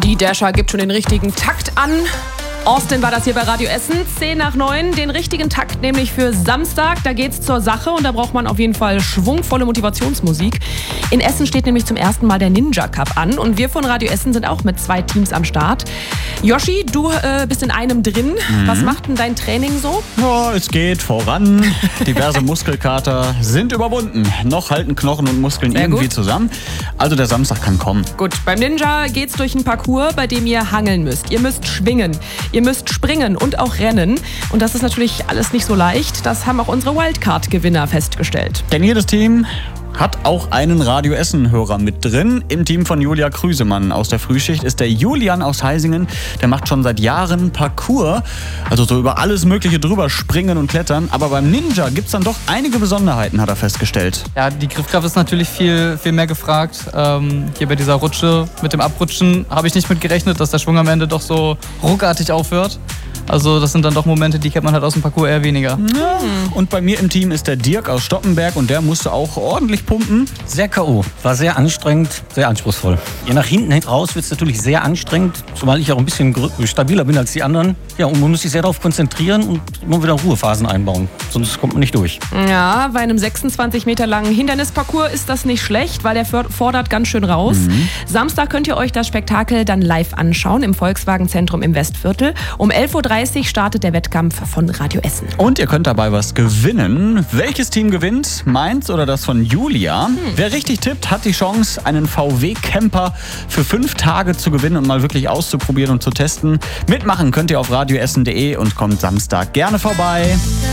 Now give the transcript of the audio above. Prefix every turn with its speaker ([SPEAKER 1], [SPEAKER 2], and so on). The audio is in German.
[SPEAKER 1] Die Dasher gibt schon den richtigen Takt an. Austin war das hier bei Radio Essen, 8:50, den richtigen Takt nämlich für Samstag. Da geht's zur Sache und da braucht man auf jeden Fall schwungvolle Motivationsmusik. In Essen steht nämlich zum ersten Mal der Ninja Cup an und wir von Radio Essen sind auch mit 2 Teams am Start. Yoshi, du bist in einem drin. Was macht denn dein Training so?
[SPEAKER 2] Ja, es geht voran. Diverse Muskelkater sind überwunden. Noch halten Knochen und Muskeln
[SPEAKER 1] Sehr
[SPEAKER 2] irgendwie
[SPEAKER 1] gut.
[SPEAKER 2] zusammen. Also der Samstag kann kommen.
[SPEAKER 1] Gut, beim Ninja geht's durch einen Parcours, bei dem ihr hangeln müsst. Ihr müsst schwingen, ihr müsst springen und auch rennen. Und das ist natürlich alles nicht so leicht. Das haben auch unsere Wildcard-Gewinner festgestellt.
[SPEAKER 2] Denn jedes Team hat auch einen Radio Essen-Hörer mit drin. Im Team von Julia Krüsemann aus der Frühschicht ist der Julian aus Heisingen. Der macht schon seit Jahren Parcours, also so über alles Mögliche drüber springen und klettern. Aber beim Ninja gibt's dann doch einige Besonderheiten, hat er festgestellt.
[SPEAKER 3] Ja, die Griffkraft ist natürlich viel mehr gefragt. Hier bei dieser Rutsche mit dem Abrutschen habe ich nicht mit gerechnet, dass der Schwung am Ende doch so ruckartig aufhört. Also das sind dann doch Momente, die kennt man halt aus dem Parcours eher weniger.
[SPEAKER 2] Ja. Und bei mir im Team ist der Dirk aus Stoppenberg und der musste auch ordentlich pumpen.
[SPEAKER 4] Sehr K.O. War sehr anstrengend, sehr anspruchsvoll. Je nach hinten raus wird es natürlich sehr anstrengend, zumal ich auch ein bisschen stabiler bin als die anderen. Ja, und man muss sich sehr darauf konzentrieren und immer wieder Ruhephasen einbauen, sonst kommt man nicht durch.
[SPEAKER 1] Ja, bei einem 26 Meter langen Hindernisparcours ist das nicht schlecht, weil der fordert ganz schön raus. Samstag könnt ihr euch das Spektakel dann live anschauen im Volkswagen-Zentrum im Westviertel. Um 11:30 Uhr startet der Wettkampf von Radio Essen.
[SPEAKER 2] Und ihr könnt dabei was gewinnen. Welches Team gewinnt? Meins oder das von Julia? Wer richtig tippt, hat die Chance, einen VW-Camper für 5 Tage zu gewinnen und mal wirklich auszuprobieren und zu testen. Mitmachen könnt ihr auf radioessen.de und kommt Samstag gerne vorbei.